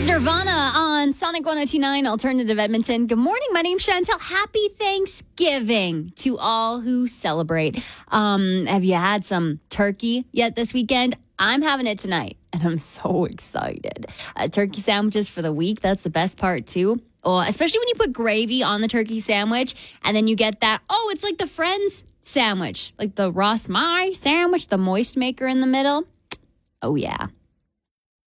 It's Nirvana on Sonic 102.9 Alternative Edmonton. Good morning. My name's Chantel. Happy Thanksgiving to all who celebrate. Have you had some turkey yet this weekend? I'm having it tonight, and I'm so excited. Turkey sandwiches for the week. That's the best part, too. Oh, especially when you put gravy on the turkey sandwich, and then you get that, it's like the Friends sandwich, like the Ross My sandwich, the moist maker in the middle. Oh, yeah.